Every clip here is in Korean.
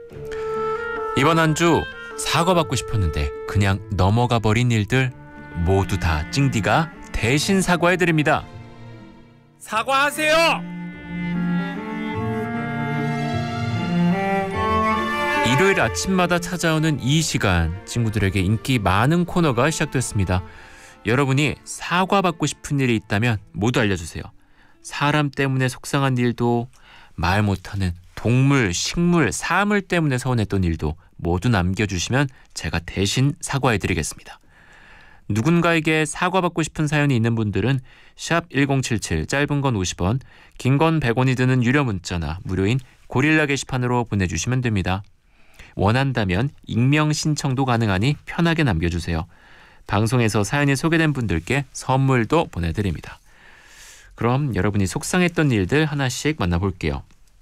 이번 한 주 사과받고 싶었는데 그냥 넘어가 버린 일들 모두 다 찡디가 대신 사과해드립니다. 사과하세요! 일요일 아침마다 찾아오는 이 시간, 친구들에게 인기 많은 코너가 시작됐습니다. 여러분이 사과받고 싶은 일이 있다면 모두 알려주세요. 사람 때문에 속상한 일도, 말 못하는 동물, 식물, 사물 때문에 서운했던 일도 모두 남겨주시면 제가 대신 사과해드리겠습니다. 누군가에게 사과받고 싶은 사연이 있는 분들은 샵 1077, 짧은 건 50원, 긴 건 100원이 드는 유료 문자나 무료인 고릴라 게시판으로 보내주시면 됩니다. 원한다면 익명 신청도 가능하니 편하게 남겨주세요. 방송에서 사연이 소개된 분들께 선물도 보내드립니다. 그럼 여러분이 속상했던 일들 하나씩 만나볼게요.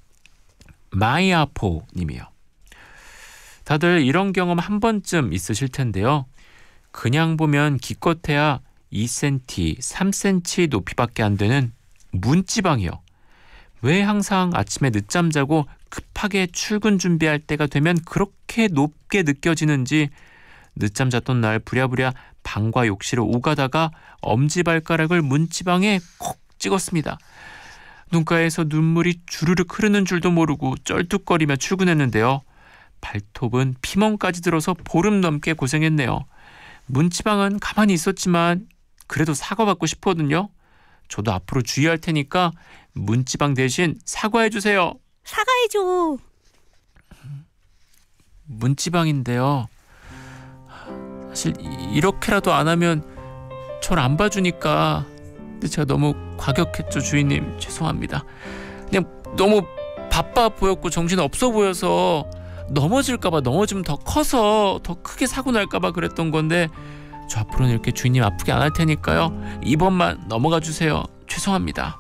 마이아포 님이요. 다들 이런 경험 한 번쯤 있으실 텐데요. 그냥 보면 기껏해야 2cm, 3cm 높이밖에 안 되는 문지방이요. 왜 항상 아침에 늦잠 자고 급하게 출근 준비할 때가 되면 그렇게 높게 느껴지는지 늦잠 잤던 날 부랴부랴 방과 욕실을 오가다가 엄지발가락을 문지방에 콕 찍었습니다. 눈가에서 눈물이 주르륵 흐르는 줄도 모르고 쩔뚝거리며 출근했는데요. 발톱은 피멍까지 들어서 보름 넘게 고생했네요. 문지방은 가만히 있었지만 그래도 사과받고 싶거든요. 저도 앞으로 주의할 테니까 문지방 대신 사과해주세요. 사과해줘. 문지방인데요. 사실 이렇게라도 안 하면 절 안 봐주니까 근데 제가 너무 과격했죠. 주인님 죄송합니다. 그냥 너무 바빠 보였고 정신 없어 보여서 넘어질까봐, 넘어지면 더 커서 더 크게 사고 날까봐 그랬던 건데 저 앞으로는 이렇게 주인님 아프게 안 할 테니까요. 이번만 넘어가 주세요. 죄송합니다.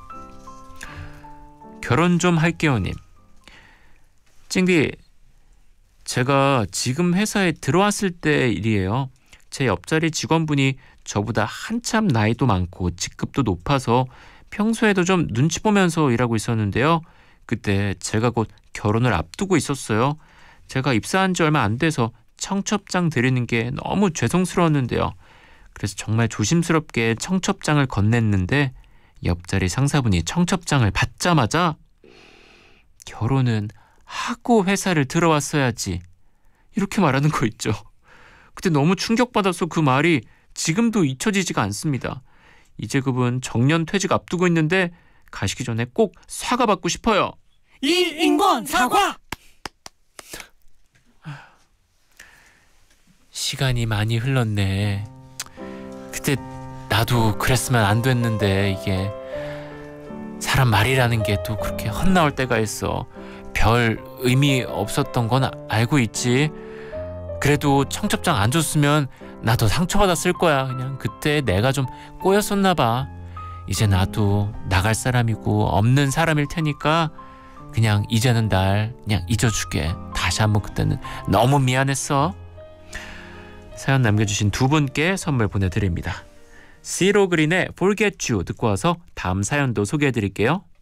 결혼 좀 할게요 님. 찡디, 제가 지금 회사에 들어왔을 때 일이에요. 제 옆자리 직원분이 저보다 한참 나이도 많고 직급도 높아서 평소에도 좀 눈치 보면서 일하고 있었는데요. 그때 제가 곧 결혼을 앞두고 있었어요. 제가 입사한 지 얼마 안 돼서 청첩장 드리는 게 너무 죄송스러웠는데요. 그래서 정말 조심스럽게 청첩장을 건넸는데 옆자리 상사분이 청첩장을 받자마자 결혼은 하고 회사를 들어왔어야지 이렇게 말하는 거 있죠. 그때 너무 충격받아서 그 말이 지금도 잊혀지지가 않습니다. 이제 그분 정년퇴직 앞두고 있는데 가시기 전에 꼭 사과받고 싶어요. 이인권 사과! 시간이 많이 흘렀네. 그때 나도 그랬으면 안 됐는데 이게 사람 말이라는 게 또 그렇게 헛나올 때가 있어. 별 의미 없었던 건 알고 있지. 그래도 청첩장 안 줬으면 나도 상처받았을 거야. 그냥 그때 내가 좀 꼬였었나 봐. 이제 나도 나갈 사람이고 없는 사람일 테니까 그냥 이제는 날 그냥 잊어주게. 다시 한번 그때는 너무 미안했어. 사연 남겨주신 두 분께 선물 보내드립니다. 시로 그린의 Forget You 듣고 와서 다음 사연도 소개해드릴게요.